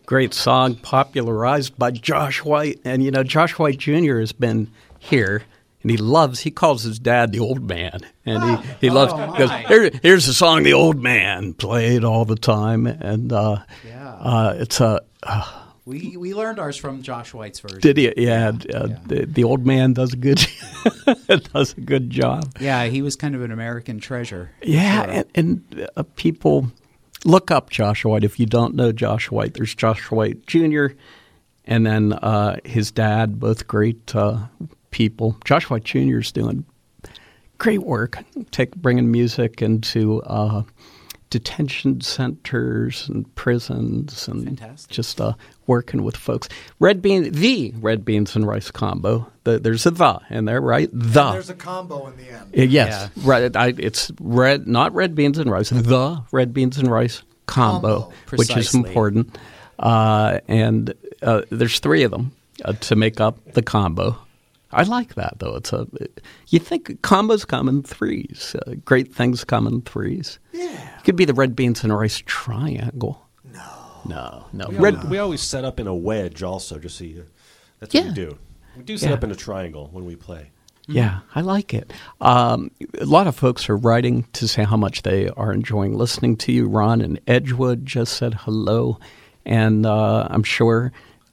Great song popularized by Josh White. And, Josh White Jr. has been here, and he calls his dad the old man. And he loves, because here's the song the old man played all the time. And it's a... We learned ours from Josh White's version. Did he? Yeah. The old man does a good job. Yeah, he was kind of an American treasure. Yeah, sure. and people look up Josh White. If you don't know Josh White, there's Josh White Jr. and then his dad, both great people. Josh White Jr. is doing great work, bringing music into detention centers and prisons, and fantastic. Just working with folks. The Red Beans and Rice combo. There's a "the" in there, right? And there's a combo in the end. Yes, right. It's not Red Beans and Rice. The Red Beans and Rice combo, which is important. And there's three of them to make up the combo. I like that, though. You think combos come in threes. Great things come in threes. Yeah. It could be the Red Beans and Rice triangle. No. We always set up in a wedge also, just so that's what we do. We do set up in a triangle when we play. Yeah, I like it. A lot of folks are writing to say how much they are enjoying listening to you. Ron in Edgewood just said hello, and I'm sure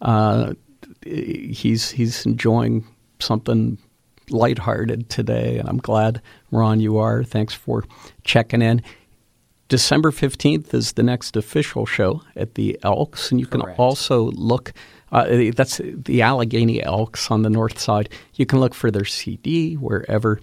he's enjoying something lighthearted today, and I'm glad, Ron, you are. Thanks for checking in. December 15th is the next official show at the Elks, and you can also look that's the Allegheny Elks on the north side. You can look for their CD wherever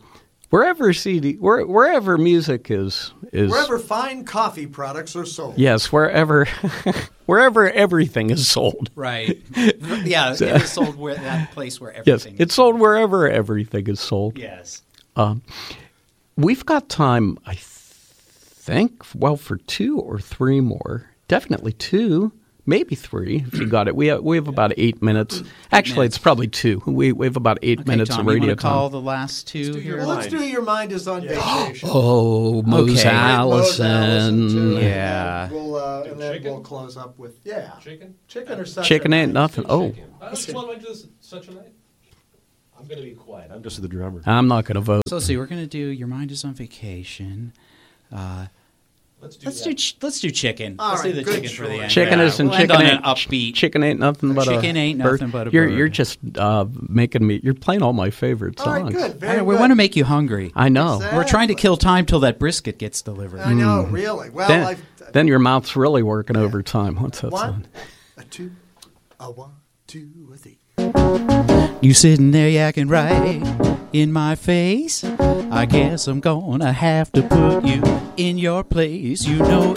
music is wherever fine coffee products are sold. Yes, wherever everything is sold. Right. Yeah, it is sold that place where everything it's sold wherever everything is sold. Yes. We've got time, I think, for 2 or 3 more. Definitely 2. Maybe 3 if you got it. We have about 8 minutes. Actually, it's probably 2. We have about 8 minutes Tom, of radio you want to call time. the last 2 here? Well, let's do Your Mind is on Vacation. Oh, Mose Allison. Yeah. And then we'll close up with chicken or such. Chicken ain't nothing. Oh, I just want to do this such a night. I'm going to be quiet. I'm just the drummer. I'm not going to vote. So see, we're going to do Your Mind is on Vacation. Let's do chicken. Let's do the chicken for the end. Chicken isn't we'll chicken. Ain't upbeat. Chicken ain't nothing but chicken ain't nothing but a bird. You're just making me. You're playing all my favorite songs. All right, good. Very we good. want to make you hungry. I know. Exactly. We're trying to kill time till that brisket gets delivered. I know, really. Well, then your mouth's really working overtime. What's that song? 1, 2, 1, 2, 3. You sitting there yakking right in my face. I guess I'm gonna have to put you in your place. You know